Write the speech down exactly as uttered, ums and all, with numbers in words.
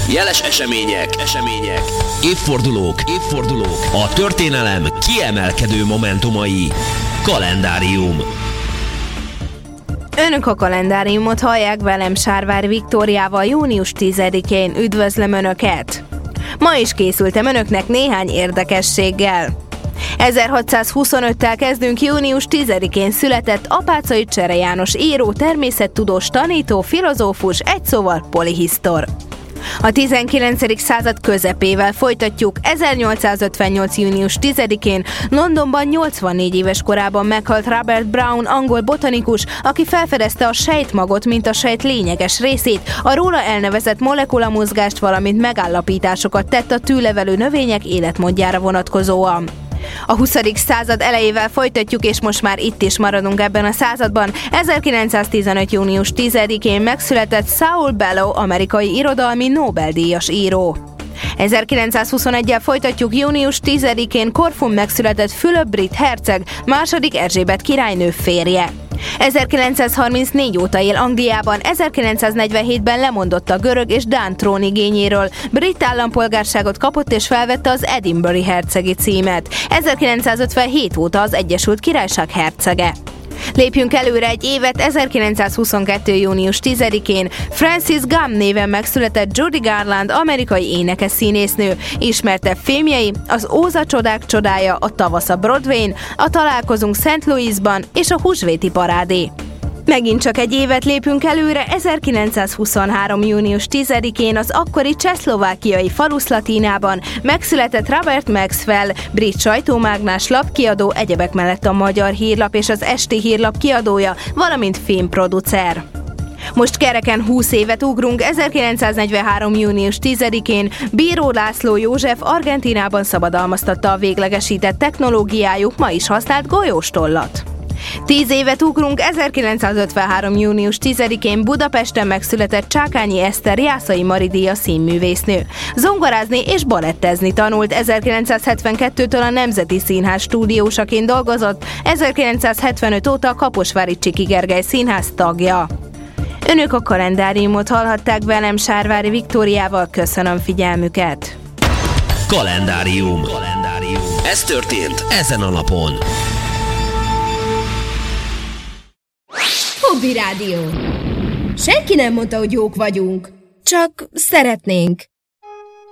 Jeles események, események, évfordulók, évfordulók, a történelem kiemelkedő momentumai. Kalendárium. Önök a kalendáriumot hallják, velem Sárvári Viktóriával június tizedikén. Üdvözlöm Önöket! Ma is készültem Önöknek néhány érdekességgel. ezerhatszázhuszonöttel kezdünk. Június tizedikén született Apáczai Csere János író, természettudós, tanító, filozófus, egy szóval polihisztor. A tizenkilencedik század közepével folytatjuk. ezernyolcszázötvennyolc. június tizedikén Londonban nyolcvannégy éves korában meghalt Robert Brown, angol botanikus, aki felfedezte a sejtmagot, mint a sejt lényeges részét, a róla elnevezett molekulamozgást, valamint megállapításokat tett a tűlevelő növények életmódjára vonatkozóan. A huszadik század elejével folytatjuk, és most már itt is maradunk ebben a században. ezerkilencszáztizenöt. június tizedikén megszületett Saul Bellow, amerikai irodalmi Nobel-díjas író. ezerkilencszázhuszonegyel folytatjuk. Június tizedikén Korfun megszületett Fülöp brit herceg, második Erzsébet királynő férje. ezerkilencszázharmincnégy óta él Angliában, ezerkilencszáznegyvenhétben lemondott a görög és dán trónigényéről, brit állampolgárságot kapott és felvette az Edinburgh hercegi címet. ezerkilencszázötvenhét óta az Egyesült Királyság hercege. Lépjünk előre egy évet. ezerkilencszázhuszonkettő. június tizedikén Frances Gumm néven megszületett Judy Garland, amerikai énekes színésznő. Ismertebb filmjei az Óza csodák csodája, a Tavasz a Broadwayn, a Találkozunk Szent Louisban és a Húsvéti parádé. Megint csak egy évet lépünk előre. ezerkilencszázhuszonhárom. június tizedikén az akkori csehszlovákiai falu Szlatinában megszületett Robert Maxwell, brit sajtómágnás, lapkiadó, egyebek mellett a Magyar Hírlap és az Esti Hírlap kiadója, valamint filmproducer. Most kereken húsz évet ugrunk. ezerkilencszáznegyvenhárom. június tizedikén Bíró László József Argentínában szabadalmaztatta a véglegesített technológiájuk, ma is használt golyóstollat. Tíz évet ugrunk. ezerkilencszázötvenhárom. június tizedikén Budapesten megszületett Csákányi Eszter, Jászai Mari díjas színművésznő. Zongorázni és balettezni tanult. ezerkilencszázhetvenkettőtől a Nemzeti Színház stúdiósaként dolgozott, ezerkilencszázhetvenöt óta a Kaposvári Csiki Gergely Színház tagja. Önök a kalendáriumot hallhatták, velem Sárvári Viktóriával. Köszönöm figyelmüket! Kalendárium. Kalendárium. Ez történt ezen a napon. Hobby Rádió. Senki nem mondta, hogy jók vagyunk. Csak szeretnénk.